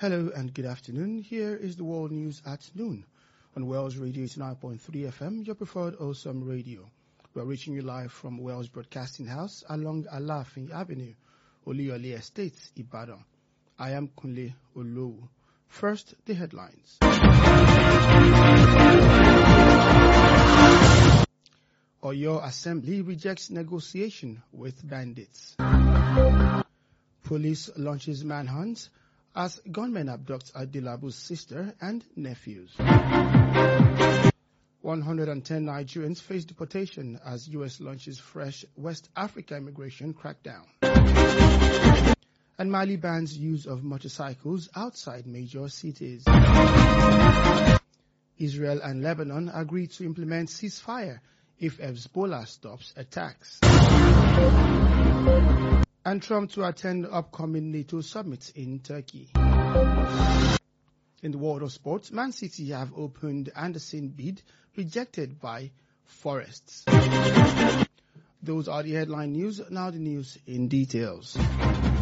Hello and good afternoon. Here is the world news at noon on Wells Radio 89.3 FM, your preferred awesome radio. We are reaching you live from Wells Broadcasting House along Alafin Avenue, Oluyole Estate, Ibadan. I am Kunle Olowu. First, the headlines. Oyo Assembly rejects negotiation with bandits. Police launches manhunt as gunmen abduct Adilabu's sister and nephews. 110 Nigerians face deportation as U.S. launches fresh West Africa immigration crackdown. And Mali bans use of motorcycles outside major cities. Israel and Lebanon agree to implement ceasefire if Hezbollah stops attacks. And Trump to attend upcoming NATO summit in Turkey. In the world of sports, Man City have opened Anderson bid rejected by Forests. Those are the headline news. Now the news in details.